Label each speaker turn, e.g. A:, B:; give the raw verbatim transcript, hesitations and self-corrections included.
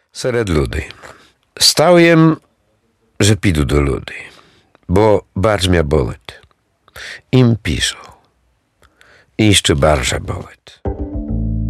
A: Серед людей. Став їм, że піду до людей, bo barż mnie boleć. Im piszą. I jeszcze barża boleć.